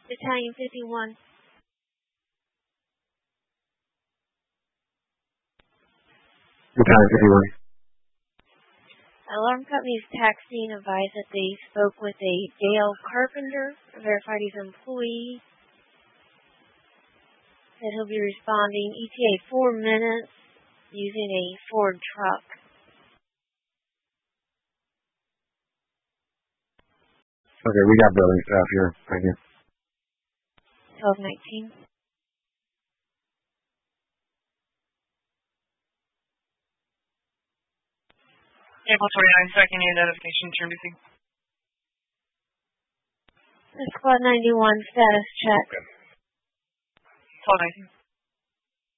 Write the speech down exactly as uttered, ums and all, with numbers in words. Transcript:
Battalion fifty-one. Battalion fifty-one. Alarm company's taxiing advised that they spoke with a Dale Carpenter, verified he's an employee, that he'll be responding E T A four minutes using a Ford truck. Okay, we got building staff here. Thank you. twelve nineteen. April twenty-ninth, second identification, turn to C. Squad ninety-one, status check. twelve nineteen.